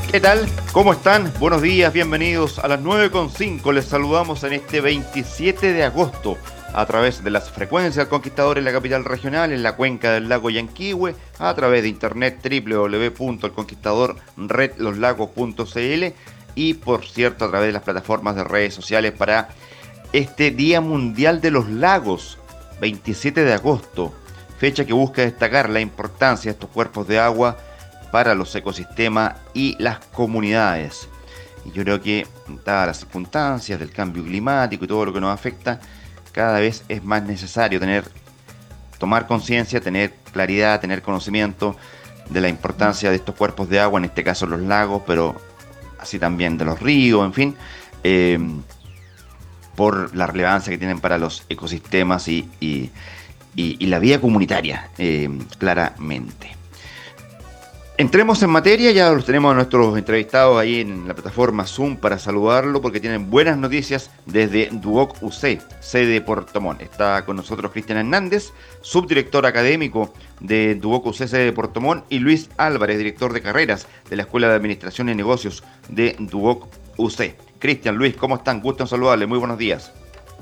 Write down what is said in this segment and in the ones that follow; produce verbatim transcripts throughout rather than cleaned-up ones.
¿Qué tal? ¿Cómo están? Buenos días, bienvenidos a las nueve con cinco. Les saludamos en este veintisiete de agosto a través de las frecuencias del Conquistador en la capital regional, en la cuenca del lago Yanquihue, a través de internet w w w punto el conquistador red los lagos punto c l y por cierto a través de las plataformas de redes sociales para este Día Mundial de los Lagos, veintisiete de agosto, fecha que busca destacar la importancia de estos cuerpos de agua para los ecosistemas y las comunidades. Y yo creo que, dadas las circunstancias del cambio climático y todo lo que nos afecta, cada vez es más necesario tener, tomar conciencia, tener claridad, tener conocimiento de la importancia de estos cuerpos de agua, en este caso los lagos, pero así también de los ríos, en fin, eh, por la relevancia que tienen para los ecosistemas y, y, y, y la vida comunitaria, eh, claramente. Entremos en materia, ya los tenemos a nuestros entrevistados ahí en la plataforma Zoom para saludarlo porque tienen buenas noticias desde Duoc U C, sede Puerto Montt. Está con nosotros Cristian Hernández, subdirector académico de Duoc U C, sede Puerto Montt, y Luis Álvarez, director de carreras de la Escuela de Administración y Negocios de Duoc U C. Cristian, Luis, ¿cómo están? Gusto en saludarles, muy buenos días.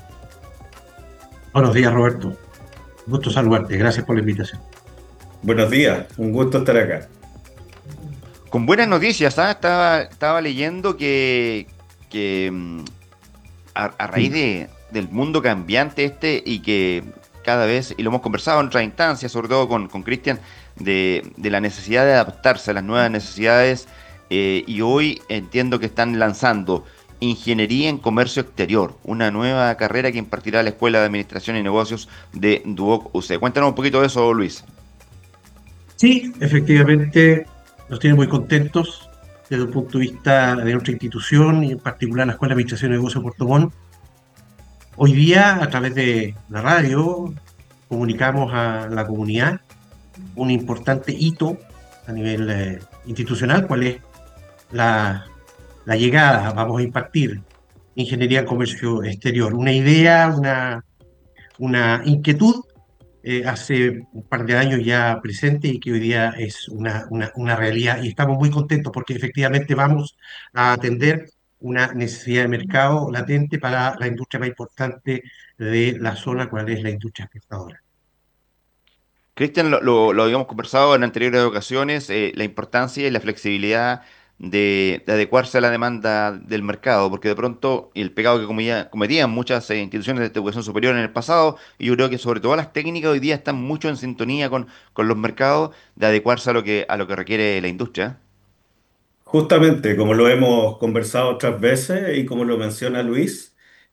Buenos días, Roberto. Gusto saludarte. Gracias por la invitación. Buenos días, un gusto estar acá. Con buenas noticias, ¿ah? Estaba, estaba leyendo que, que mm, a, a raíz de, del mundo cambiante este y que cada vez, y lo hemos conversado en otras instancias, sobre todo con con Cristian, de, de la necesidad de adaptarse a las nuevas necesidades, eh, y hoy entiendo que están lanzando Ingeniería en Comercio Exterior, una nueva carrera que impartirá la Escuela de Administración y Negocios de Duoc U C. Cuéntanos un poquito de eso, Luis. Sí, efectivamente, nos tiene muy contentos desde el punto de vista de nuestra institución y en particular la Escuela de Administración y Negocios de Puerto Montt. Hoy día, a través de la radio, comunicamos a la comunidad un importante hito a nivel eh, institucional, cuál es la, la llegada, vamos a impartir Ingeniería en Comercio Exterior. Una idea, una, una inquietud eh, hace un par de años ya presente y que hoy día es una, una, una realidad y estamos muy contentos porque efectivamente vamos a atender una necesidad de mercado latente para la industria más importante de la zona, cual es la industria exportadora. Cristian, lo, lo- lo habíamos conversado en anteriores ocasiones, eh, la importancia y la flexibilidad de, de adecuarse a la demanda del mercado, porque de pronto el pecado que cometía- cometían muchas eh, instituciones de educación superior en el pasado, y yo creo que sobre todo las técnicas hoy día están mucho en sintonía con, con los mercados, de adecuarse a lo que, a lo que requiere la industria. Justamente, como lo hemos conversado otras veces y como lo menciona Luis,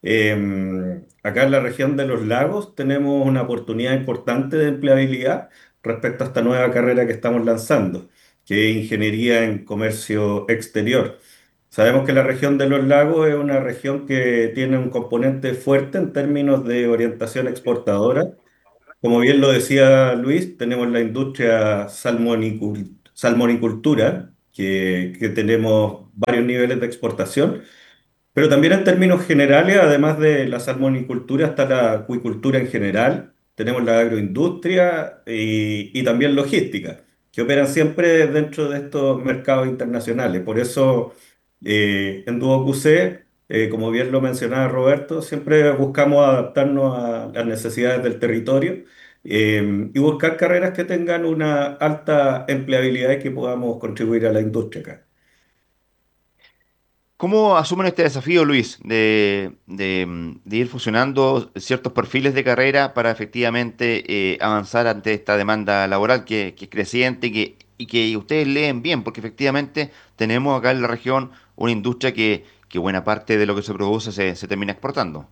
eh, acá en la región de los lagos tenemos una oportunidad importante de empleabilidad respecto a esta nueva carrera que estamos lanzando, que es Ingeniería en Comercio Exterior. Sabemos que la región de los lagos es una región que tiene un componente fuerte en términos de orientación exportadora. Como bien lo decía Luis, tenemos la industria salmonicul- salmonicultura, que, que tenemos varios niveles de exportación, pero también en términos generales, además de la salmonicultura, está la acuicultura en general, tenemos la agroindustria y, y también logística, que operan siempre dentro de estos mercados internacionales. Por eso, eh, en Duo Q C, eh, como bien lo mencionaba Roberto, siempre buscamos adaptarnos a las necesidades del territorio, eh, y buscar carreras que tengan una alta empleabilidad y que podamos contribuir a la industria acá. ¿Cómo asumen este desafío, Luis, de, de, mm, de ir fusionando ciertos perfiles de carrera para efectivamente eh, avanzar ante esta demanda laboral que, que es creciente y que, y que ustedes leen bien? Porque efectivamente tenemos acá en la región una industria que, que buena parte de lo que se produce se, se termina exportando.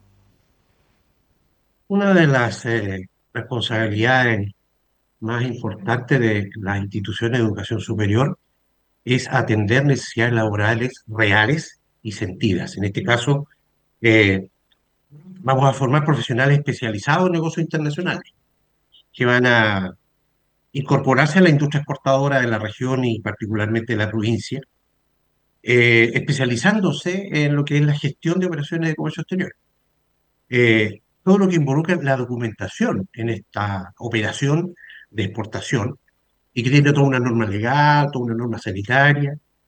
Una de las eh, responsabilidades más importantes de las instituciones de educación superior es atender necesidades laborales reales y sentidas. En este caso, eh, vamos a formar profesionales especializados en negocios internacionales que van a incorporarse a la industria exportadora de la región y particularmente de la provincia, eh, especializándose en lo que es la gestión de operaciones de comercio exterior. Eh, todo lo que involucra la documentación en esta operación de exportación y que tiene toda una norma legal, toda una norma sanitaria.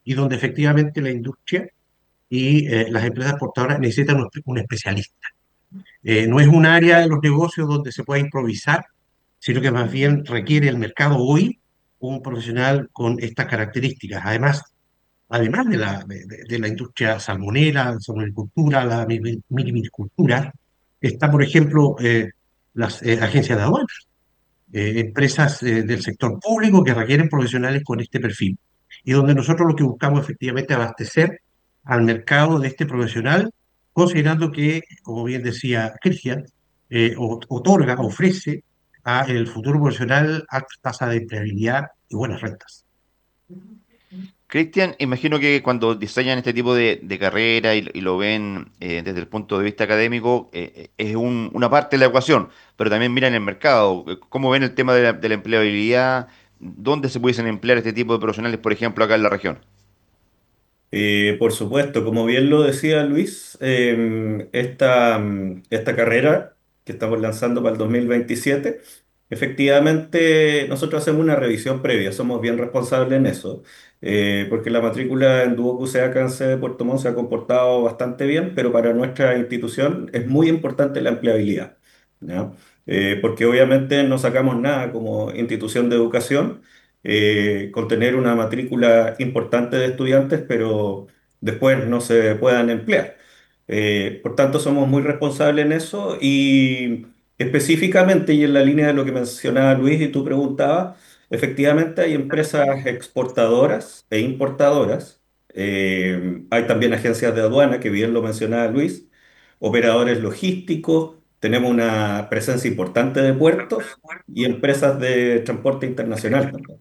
y donde efectivamente la industria y eh, las empresas exportadoras necesitan un, un especialista. Eh, no es un área de los negocios donde se pueda improvisar, sino que más bien requiere el mercado hoy un profesional con estas características. Además, además de la, de, de la industria salmonera, la salmonicultura, la viticultura, está, por ejemplo, eh, las eh, agencias de aduanas, eh, empresas eh, del sector público que requieren profesionales con este perfil. Y donde nosotros lo que buscamos efectivamente es abastecer al mercado de este profesional, considerando que, como bien decía Cristian, eh, o- otorga, ofrece a el futuro profesional alta tasa de empleabilidad y buenas rentas. Cristian, imagino que cuando diseñan este tipo de, de carrera y, y lo ven eh, desde el punto de vista académico, eh, eh, es un- una parte de la ecuación, pero también miran el mercado. Eh, ¿Cómo ven el tema de la, de la empleabilidad? ¿Dónde se pudiesen emplear este tipo de profesionales, por ejemplo, acá en la región? Eh, por supuesto, como bien lo decía Luis, eh, esta, mm, esta carrera que estamos lanzando para el dos mil veintisiete, efectivamente nosotros hacemos una revisión previa, somos bien responsables en eso, eh, porque la matrícula en Duoc U C A Cance de Puerto Montt se ha comportado bastante bien, pero para nuestra institución es muy importante la empleabilidad, ¿ya? Eh, porque obviamente no sacamos nada como institución de educación eh, con tener una matrícula importante de estudiantes, pero después no se puedan emplear. Eh, por tanto, somos muy responsables en eso y específicamente, y en la línea de lo que mencionaba Luis y tú preguntabas, efectivamente hay empresas exportadoras e importadoras. Eh, hay también agencias de aduana, que bien lo mencionaba Luis, operadores logísticos, tenemos una presencia importante de puertos y empresas de transporte internacional también.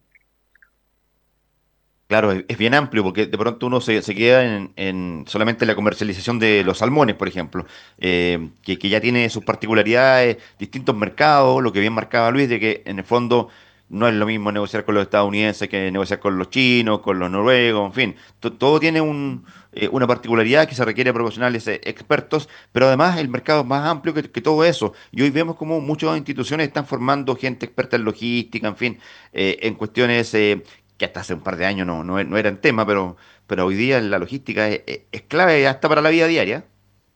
Claro, es, es bien amplio porque de pronto uno se, se queda en, en solamente la comercialización de los salmones, por ejemplo, eh, que, que ya tiene sus particularidades, distintos mercados, lo que bien marcaba Luis, de que en el fondo no es lo mismo negociar con los estadounidenses que negociar con los chinos, con los noruegos, en fin, to- todo tiene un, eh, una particularidad que se requiere de profesionales eh, expertos, pero además el mercado es más amplio que, que todo eso. Y hoy vemos como muchas instituciones están formando gente experta en logística, en fin, eh, en cuestiones eh, que hasta hace un par de años no, no, no eran tema, pero, pero hoy día la logística es, es- es clave hasta para la vida diaria.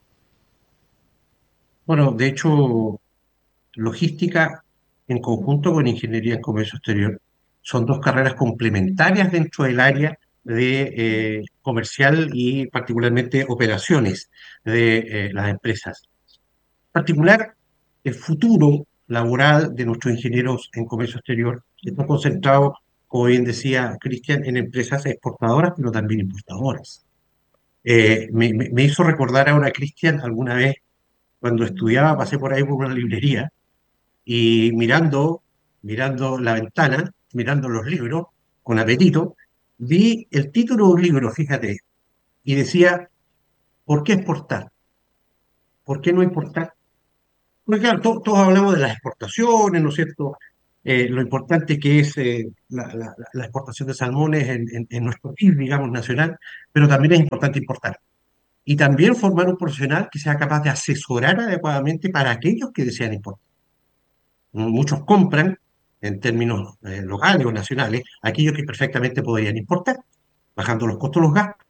Bueno, de hecho, logística en conjunto con ingeniería en comercio exterior son dos carreras complementarias dentro del área de eh, comercial y particularmente operaciones de eh, las empresas. En particular, el futuro laboral de nuestros ingenieros en comercio exterior está concentrado, como bien decía Cristian, en empresas exportadoras, pero también importadoras. Eh, me, me- me hizo recordar ahora, Cristian, alguna vez cuando estudiaba, pasé por ahí por una librería y mirando, mirando la ventana, mirando los libros, con apetito, vi el título de un libro, fíjate, y decía, ¿por qué exportar? ¿Por qué no importar? Porque claro, to- todos hablamos de las exportaciones, ¿no es cierto? Eh, lo importante que es eh, la, la- la exportación de salmones en, en- en nuestro país, digamos, nacional, pero también es importante importar. Y también formar un profesional que sea capaz de asesorar adecuadamente para aquellos que desean importar. Muchos compran, en términos eh, locales o nacionales, aquellos que perfectamente podrían importar, bajando los costos, los gastos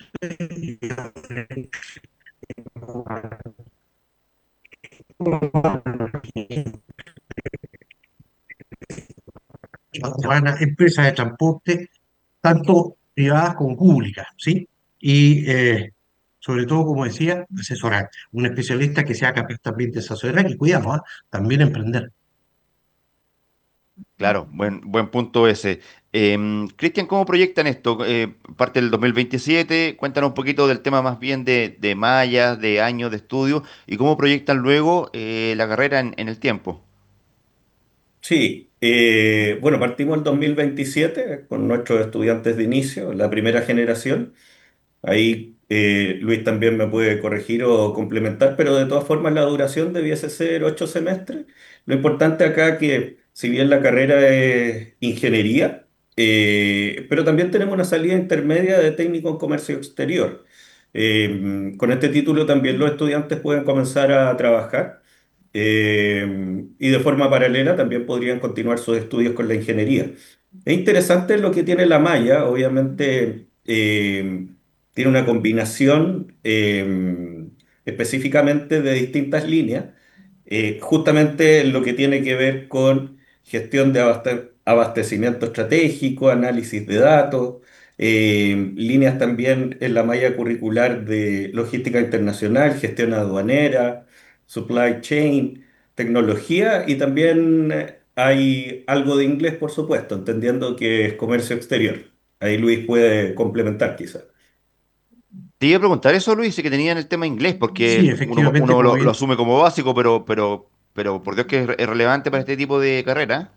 van a empresas de transporte, tanto privadas como públicas, ¿sí? Y eh, sobre todo, como decía, asesorar. Un especialista que sea capaz también de asesorar y cuidado, ¿ah? También emprender. Claro, buen, buen punto ese. Em, Cristian, ¿cómo proyectan esto? Eh, parte del dos mil veintisiete, cuéntanos un poquito del tema más bien de, de mallas, de años de estudio y cómo proyectan luego eh, la carrera en, en el tiempo. Sí, eh, bueno, partimos el dos mil veintisiete con nuestros estudiantes de inicio, la primera generación. Ahí eh, Luis también me puede corregir o complementar, pero de todas formas la duración debiese ser ocho semestres. Lo importante acá que si bien la carrera es ingeniería, eh, pero también tenemos una salida intermedia de técnico en comercio exterior. Eh, con este título también los estudiantes pueden comenzar a trabajar eh, y de forma paralela también podrían continuar sus estudios con la ingeniería. Es interesante lo que tiene la malla, obviamente eh, tiene una combinación eh, específicamente de distintas líneas, eh, justamente en lo que tiene que ver con gestión de abaste- abastecimiento estratégico, análisis de datos, eh, líneas también en la malla curricular de logística internacional, gestión aduanera, supply chain, tecnología y también eh, hay algo de inglés, por supuesto, entendiendo que es comercio exterior. Ahí Luis puede complementar quizá. Te iba a preguntar eso, Luis, si que tenían el tema inglés, Sí, porque uno, efectivamente, uno como lo, lo bien. asume como básico, pero, pero, pero por Dios que es, es relevante para este tipo de carrera.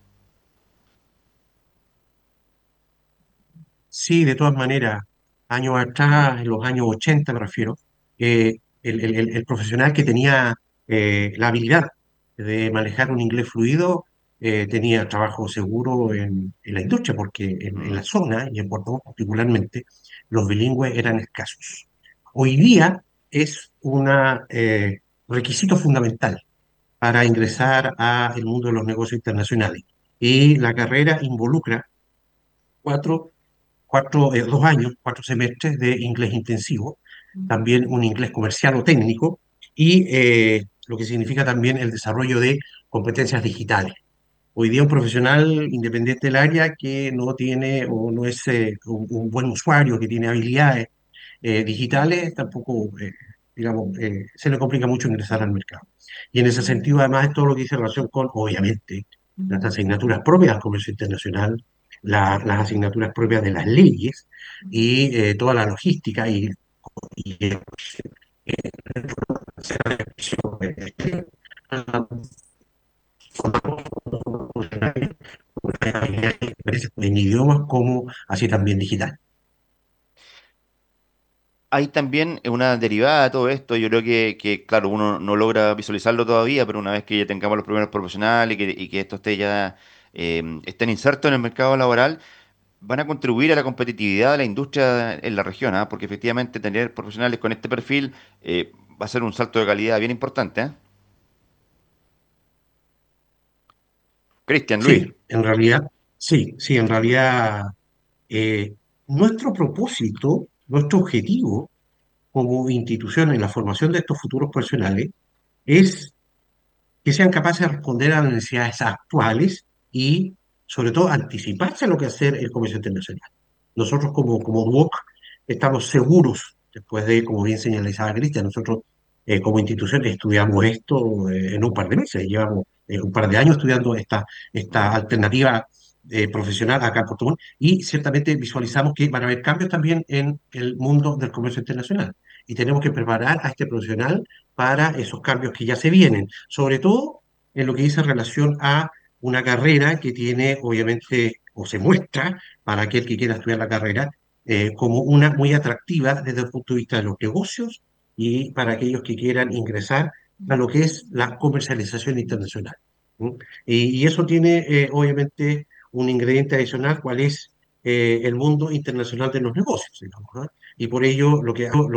Sí, de todas maneras, años atrás, en los años ochenta me refiero, eh, el, el- el- el profesional que tenía eh, la habilidad de manejar un inglés fluido eh, tenía trabajo seguro en, en la industria, porque en, en la Mm. zona, y en Puerto Montt particularmente, los bilingües eran escasos. Hoy día es un requisito fundamental para ingresar al mundo de los negocios internacionales, y la carrera involucra cuatro cuatro, eh, dos años, cuatro semestres de inglés intensivo, también un inglés comercial o técnico, y eh, lo que significa también el desarrollo de competencias digitales. Hoy día un profesional independiente del área que no tiene o no es eh, un, un buen usuario, que tiene habilidades eh, digitales, tampoco, eh, digamos, eh, se le complica mucho ingresar al mercado. Y en ese sentido, además, es todo lo que dice relación con, obviamente, las asignaturas propias del comercio internacional, la- las asignaturas propias de las leyes y eh, toda la logística y, y eh, en idiomas como así también digital. Hay también una derivada de todo esto, yo creo que, que, claro, uno no logra visualizarlo todavía, pero una vez que ya tengamos los primeros profesionales y que, y que esto esté ya, eh, estén insertos en el mercado laboral, van a contribuir a la competitividad de la industria en la región, ¿ah? Porque efectivamente tener profesionales con este perfil eh, va a ser un salto de calidad bien importante, ¿eh? Cristian, Luis. Sí, en realidad, sí, sí, en realidad eh, nuestro propósito, nuestro objetivo como institución en la formación de estos futuros profesionales es que sean capaces de responder a las necesidades actuales y, sobre todo, anticiparse a lo que hacer el comercio internacional. Nosotros como, como DUOC estamos seguros, después de, como bien señalizaba Cristian, nosotros eh, como institución estudiamos esto eh, en un par de meses, llevamos eh, un par de años estudiando esta, esta alternativa eh, profesional acá en Puerto Montt, y ciertamente visualizamos que van a haber cambios también en el mundo del comercio internacional y tenemos que preparar a este profesional para esos cambios que ya se vienen, sobre todo en lo que dice relación a una carrera que tiene, obviamente, o se muestra para aquel que quiera estudiar la carrera, eh, como una muy atractiva desde el punto de vista de los negocios y para aquellos que quieran ingresar a lo que es la comercialización internacional. ¿Mm? Y, y eso tiene, eh, obviamente, un ingrediente adicional, cuál es eh, el mundo internacional de los negocios, digamos, ¿no? Y por ello, lo que hago,